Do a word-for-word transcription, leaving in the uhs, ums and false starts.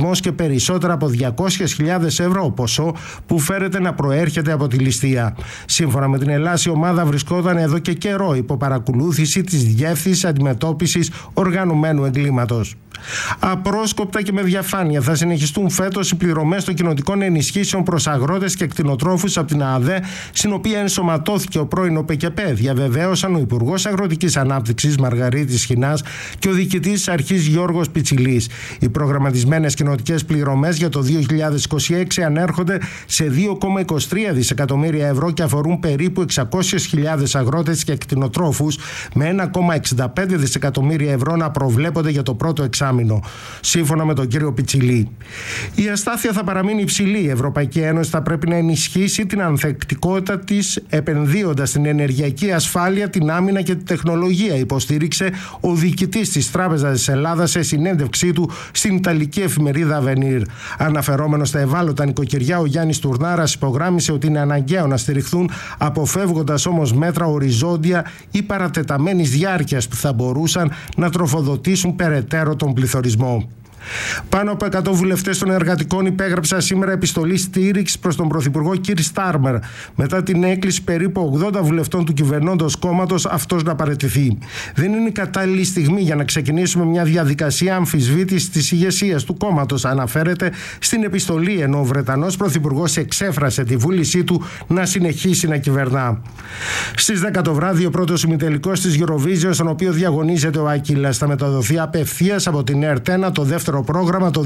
πληθωρισμός και περισσότερα από διακόσιες χιλιάδες ευρώ, ποσό που φέρεται να προέρχεται από τη ληστεία. Σύμφωνα με την Ελλάς, η ομάδα βρισκόταν εδώ και καιρό υπό παρακολούθηση της Διεύθυνσης Αντιμετώπισης Οργανωμένου Εγκλήματος. Απρόσκοπτα και με διαφάνεια θα συνεχιστούν φέτος οι πληρωμές των κοινοτικών ενισχύσεων προς αγρότες και κτηνοτρόφους από την ΑΔΕ, στην οποία ενσωματώθηκε ο πρώην ΟΠΕΚΕΠΕ, διαβεβαίωσαν ο Υπουργός Αγροτικής Ανάπτυξης Μαργαρίτης Χινάς και ο διοικητής της αρχής Γιώργος Πιτσιλής. Οι προγραμματισμένες κοινοτικές πληρωμές για το δύο χιλιάδες είκοσι έξι ανέρχονται σε δύο κόμμα είκοσι τρία δισεκατομμύρια ευρώ και αφορούν περίπου εξακόσιες χιλιάδες αγρότες και κτηνοτρόφους, με ένα κόμμα εξήντα πέντε δισεκατομμύρια ευρώ να προβλέπονται για το πρώτο εξάμηνο. Σύμφωνα με τον κύριο Πιτσιλή, η αστάθεια θα παραμείνει υψηλή. Η Ευρωπαϊκή Ένωση θα πρέπει να ενισχύσει την ανθεκτικότητα της επενδύοντας στην ενεργειακή ασφάλεια, την άμυνα και την τεχνολογία, υποστήριξε ο διοικητής της Τράπεζας της Ελλάδας σε συνέντευξή του στην Ιταλική εφημερίδα Avenir. Αναφερόμενος στα ευάλωτα νοικοκυριά, ο Γιάννης Τουρνάρας υπογράμμισε ότι είναι αναγκαίο να στηριχθούν, αποφεύγοντας όμως μέτρα οριζόντια ή παρατεταμένης διάρκειας που θα μπορούσαν να τροφοδοτήσουν περαιτέρω τον πληθωρισμό. Πάνω από εκατό βουλευτές των εργατικών υπέγραψαν σήμερα επιστολή στήριξης προς τον Πρωθυπουργό Κίρ Στάρμερ, μετά την έκκληση περίπου ογδόντα βουλευτών του κυβερνώντος κόμματος αυτός να παραιτηθεί. Δεν είναι η κατάλληλη στιγμή για να ξεκινήσουμε μια διαδικασία αμφισβήτησης της ηγεσίας του κόμματος, αναφέρεται στην επιστολή, ενώ ο Βρετανός Πρωθυπουργός εξέφρασε τη βούλησή του να συνεχίσει να κυβερνά. Στις δέκα το βράδυ, ο πρώτος ημιτελικός της Eurovision, στον οποίο διαγωνίζεται ο Άκυλας, θα μεταδοθεί απευθείας από την Ερτένα, το δεύτερο πρόγραμμα. Το